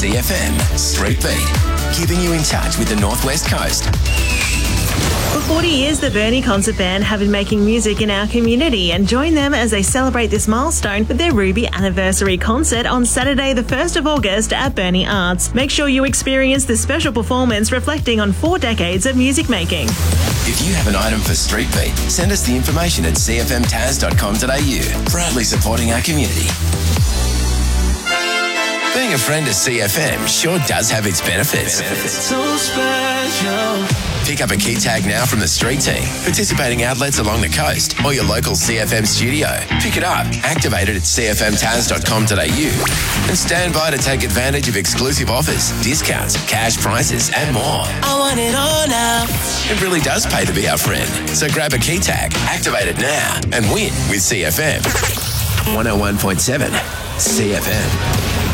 CFM Street Beat, keeping you in touch with the Northwest Coast. For 40 years, the Burnie Concert Band have been making music in our community, and join them as they celebrate this milestone with their Ruby Anniversary Concert on Saturday the 1st of August at Burnie Arts. Make sure you experience this special performance reflecting on 4 decades of music making. If you have an item for Street Beat, send us the information at cfmtaz.com.au, proudly supporting our community. Being a friend of CFM sure does have its benefits. So special. Pick up a key tag now from the street team, participating outlets along the coast, or your local CFM studio. Pick it up, activate it at cfmtaz.com.au, and stand by to take advantage of exclusive offers, discounts, cash prizes, and more. I want it all now. It really does pay to be our friend. So grab a key tag, activate it now, and win with CFM. 101.7 CFM.